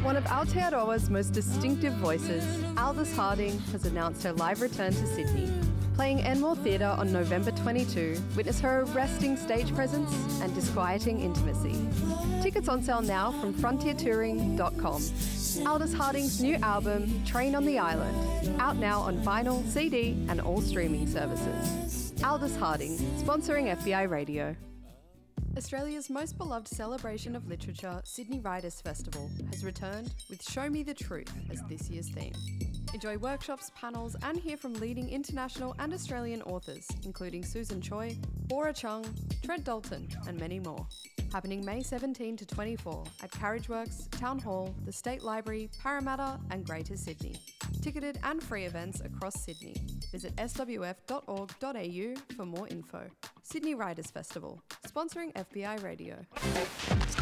One of Aotearoa's most distinctive voices, Aldous Harding, has announced her live return to Sydney. Playing Enmore Theatre on November 22, witness her arresting stage presence and disquieting intimacy. Tickets on sale now from frontiertouring.com. Aldous Harding's new album, Train on the Island, out now on vinyl, CD and all streaming services. Aldous Harding, sponsoring FBI Radio. Australia's most beloved celebration of literature, Sydney Writers' Festival, has returned with Show Me the Truth as this year's theme. Enjoy workshops, panels, and hear from leading international and Australian authors, including Susan Choi, Bora Chung, Trent Dalton, and many more. Happening May 17 to 24 at Carriageworks, Town Hall, the State Library, Parramatta, and Greater Sydney. Ticketed and free events across Sydney. Visit swf.org.au for more info. Sydney Writers' Festival, sponsoring FBI Radio.